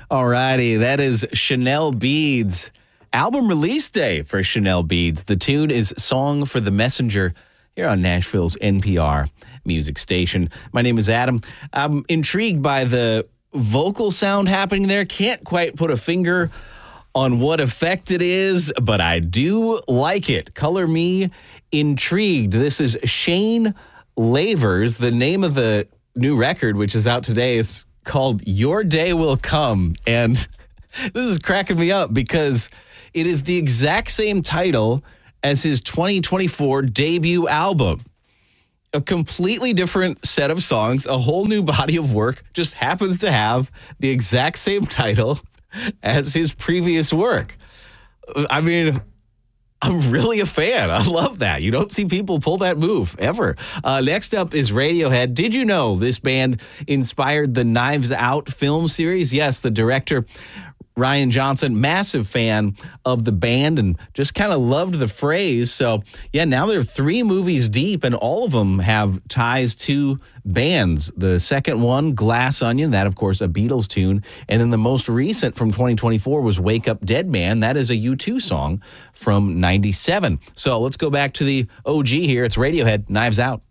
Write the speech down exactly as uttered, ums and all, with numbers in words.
Alrighty, that is Chanel Beads. Album release day for Chanel Beads. The tune is Song for the Messenger here on Nashville's N P R music station. My name is Adam. I'm intrigued by the vocal sound happening there. Can't quite put a finger on what effect it is, but I do like it. Color me intrigued. This is Shane Lavers. The name of the new record, which is out today, is called Your Day Will Come. And this is cracking me up because it is the exact same title as his twenty twenty-four debut album. A completely different set of songs, a whole new body of work, just happens to have the exact same title as his previous work. I mean, I'm really a fan. I love that. You don't see people pull that move ever. Uh, next up is Radiohead. Did you know this band inspired the Knives Out film series? Yes, the director Ryan Johnson, massive fan of the band and just kind of loved the phrase. So, yeah, now they're three movies deep, and all of them have ties to bands. The second one, Glass Onion, that, of course, a Beatles tune. And then the most recent from twenty twenty-four was Wake Up Dead Man. That is a U two song from ninety-seven. So let's go back to the O G here. It's Radiohead, Knives Out.